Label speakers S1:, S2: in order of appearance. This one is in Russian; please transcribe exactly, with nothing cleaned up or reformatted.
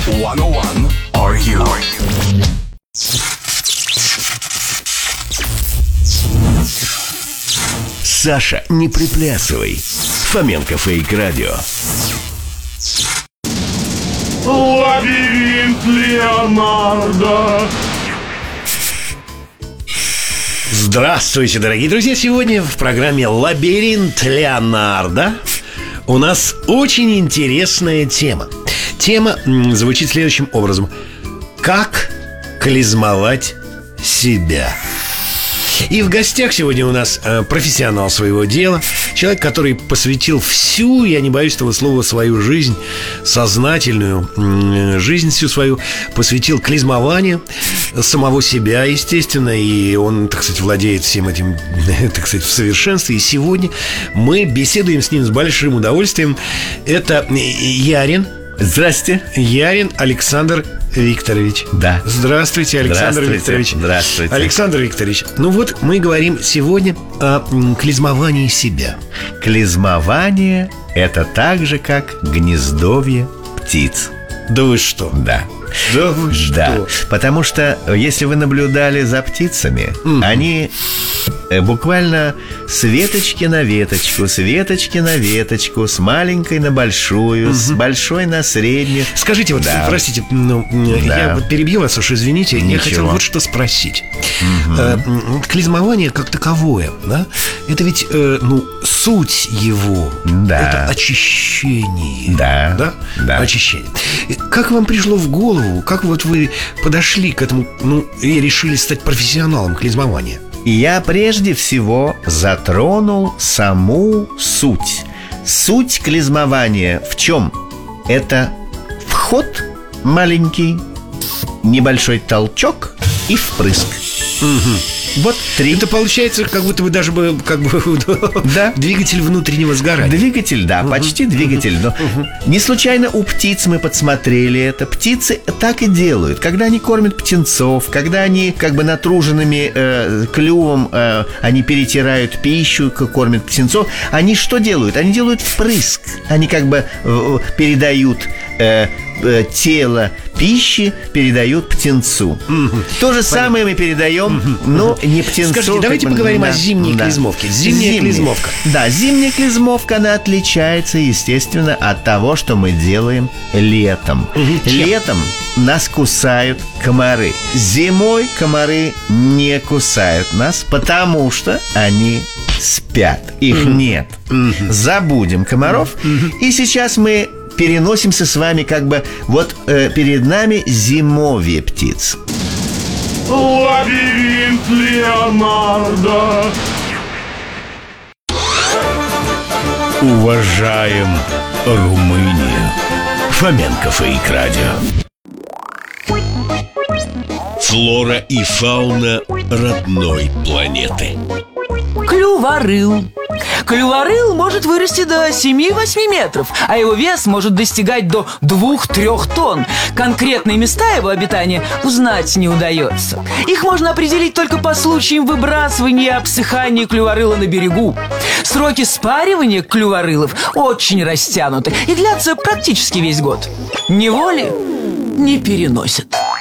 S1: сто один Are You?
S2: Саша, не приплясывай. Фоменко Фейк Радио.
S3: Лабиринт Леонардо.
S2: Здравствуйте, дорогие друзья. Сегодня в программе «Лабиринт Леонардо» у нас очень интересная тема. Тема м, звучит следующим образом: как клизмовать себя. И в гостях сегодня у нас э, профессионал своего дела, человек, который посвятил всю, я не боюсь этого слова, свою жизнь, сознательную э, жизнь всю свою посвятил клизмованию самого себя, естественно. И он, так сказать, владеет всем этим, так сказать, в совершенстве. И сегодня мы беседуем с ним с большим удовольствием. Это Ярин.
S4: Здрасте.
S2: Ярин Александр Викторович.
S4: Да.
S2: Здравствуйте, Александр
S4: Здравствуйте.
S2: Викторович.
S4: Здравствуйте.
S2: Александр Викторович, ну вот мы говорим сегодня о м, клизмовании себя.
S4: Клизмование – это так же, как гнездовье птиц.
S2: Да вы что?
S4: Да.
S2: Да вы
S4: Да,
S2: что?
S4: потому что если вы наблюдали за птицами,
S2: Мгм.
S4: они э, буквально с веточки на веточку, с веточки на веточку, с маленькой на большую, с большой на среднюю.
S2: Скажите, вот,
S4: Да.
S2: простите, ну,
S4: Да.
S2: я вот перебью вас, уж извините. Я
S4: Ничего.
S2: хотел вот что спросить. Э, м, клизмование как таковое, да? Это ведь, э, ну, суть его,
S4: Да.
S2: это очищение.
S4: Да.
S2: Да?
S4: Да.
S2: Очищение. И как вам пришло в голову, как вот вы подошли к этому, ну, и решили стать профессионалом клизмования?
S4: И я прежде всего затронул саму суть. Суть клизмования в чем? Это вход маленький, небольшой толчок и впрыск. Вот три.
S2: Это получается, как будто вы даже бы, как бы,
S4: Да.
S2: двигатель внутреннего сгорания.
S4: Двигатель, да, почти двигатель. Но не случайно у птиц мы подсмотрели это. Птицы так и делают. Когда они кормят птенцов, когда они как бы натруженными э, клювом, э, они перетирают пищу, к- кормят птенцов, они что делают? Они делают впрыск. Они как бы э, передают э, э, тело пищи, передают птенцу. То же самое мы передаем, но не птенцу.
S2: Скажите, давайте
S4: как бы,
S2: поговорим о
S4: да,
S2: зимней
S4: да.
S2: клизмовке. Зимняя клизмовка.
S4: Да, зимняя клизмовка, она отличается, естественно, от того, что мы делаем летом.
S2: Мгм. Чем?
S4: Летом нас кусают комары. Зимой комары не кусают нас, потому что они спят. Их нет. Забудем комаров. И сейчас мы переносимся с вами как бы вот э, перед нами зимовье птиц.
S3: Лабиринт Леонардо.
S2: Уважаем Румынию. Фоменко Фейк Радио. Флора и фауна родной планеты.
S5: Клюворыл. Клюворыл может вырасти до семи-восьми метров, а его вес может достигать до двух-трёх тонн. Конкретные места его обитания узнать не удается. Их можно определить только по случаям выбрасывания и обсыхания клюворыла на берегу. Сроки спаривания клюворылов очень растянуты и длятся практически весь год. Неволи не переносят.